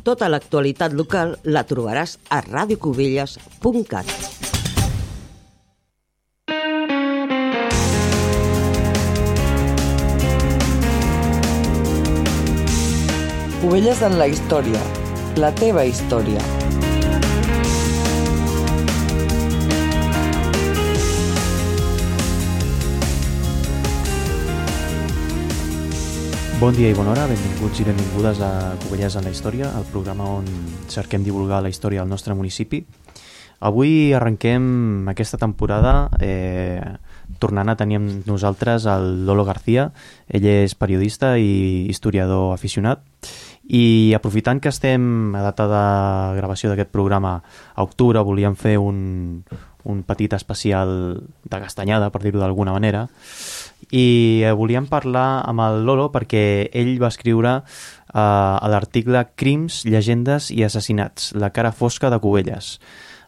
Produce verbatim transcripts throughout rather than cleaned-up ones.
Tota l'actualitat local la trobaràs a radio cubelles punt cat. Cubelles en la història, la teva història. Bon dia i bona hora, benvinguts i benvingudes a Cubelles en la història, el programa on cerquem divulgar la història del nostre municipi. Avui arrenquem aquesta temporada eh, tornant a tenir amb nosaltres el Lolo García. Ell és periodista i historiador aficionat. I aprofitant que estem a data de gravació d'aquest programa a octubre, volíem fer un, un petit especial de castanyada, per dir-ho d'alguna manera, i volíem parlar amb el Lolo perquè ell va escriure uh, l'article Crims, llegendes i assassinats, la cara fosca de Cubelles.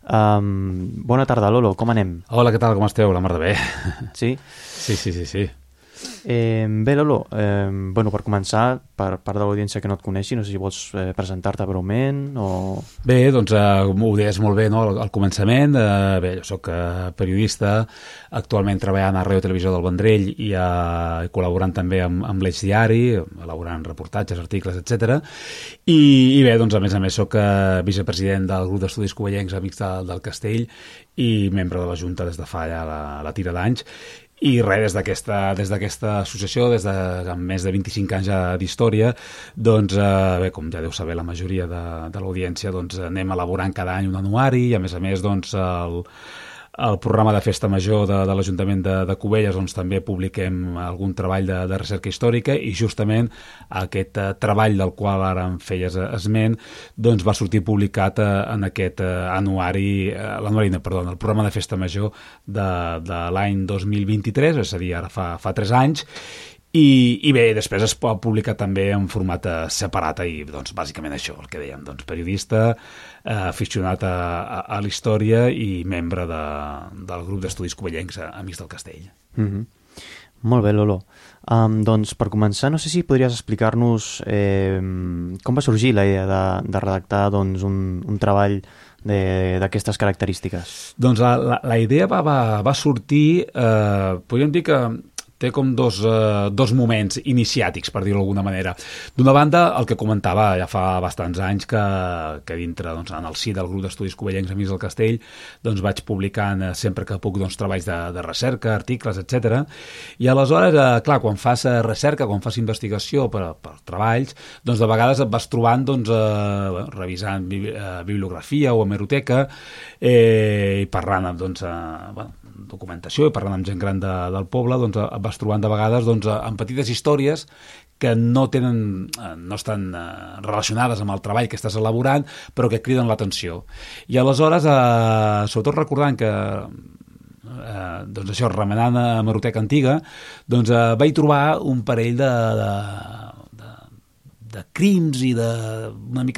Um, bona tarda, Lolo, com anem? Hola, què tal, com esteu? La mar de bé. Sí? Sí, sí, sí, sí. Eh, bé, Lolo, eh, bueno, per començar, per part de l'audiència que no et coneixi, no sé si vols eh, presentar-te breument o... Bé, doncs eh, ho deies molt bé, no?, al, al començament. Eh, bé, jo soc eh, periodista, actualment treballant a Ràdio Televisió del Vendrell i eh, col·laborant també amb, amb l'Eix Diari, elaborant reportatges, articles, etcètera. I, I bé, doncs a més a més soc eh, vicepresident del grup d'estudis covellencs Amics de, del Castell i membre de la Junta des de fa ja la, la tira d'anys. I res, des d'aquesta des d'aquesta associació, des de amb més de vint-i-cinc anys d'història, doncs, eh, bé, com ja deu saber la majoria de, de l'audiència, doncs anem elaborant cada any un anuari i, a més a més, doncs, el, el programa de Festa Major de, de l'Ajuntament de, de Cubelles, doncs també publiquem algun treball de, de recerca històrica i justament aquest eh, treball del qual ara em feies esment, doncs va sortir publicat eh, en aquest eh, anuari, eh, l'anuari, no, perdó, el programa de Festa Major de, de l'any dos mil vint-i-tres, és a dir, ara fa, fa tres anys. I, i bé, després es pot publicar també en format separat i doncs bàsicament això, el que dèiem, doncs periodista, eh, aficionat a, a, a la història i membre de, del grup d'estudis covellencs Amics del Castell. Mm-hmm. Molt bé, Lolo. Um, doncs per començar, no sé si podries explicar-nos eh, com va sorgir la idea de, de redactar doncs, un, un treball d'aquestes característiques. Doncs la, la, la idea va, va, va sortir, eh, podríem dir que té com dos, eh, dos moments iniciàtics, per dir-ho d'alguna manera. D'una banda, el que comentava ja fa bastants anys que, que dintre, doncs, en el si del grup d'estudis covellencs Amics del Castell, doncs vaig publicant eh, sempre que puc doncs, treballs de, de recerca, articles, etcètera. I aleshores, eh, clar, quan fas recerca, quan fas investigació per, per treballs, doncs de vegades et vas trobant, doncs, eh, revisant bi, eh, bibliografia o hemeroteca eh, i parlant amb, doncs, eh, bueno, documentació i parlant amb gent gran de, del poble, doncs et vas trobant de vegades doncs, amb petites històries que no tenen, no estan relacionades amb el treball que estàs elaborant, però que criden l'atenció. I aleshores, eh, sobretot recordant que eh, doncs això, remenant a hemeroteca antiga, doncs eh, vaig trobar un parell de, de de crims i de una mica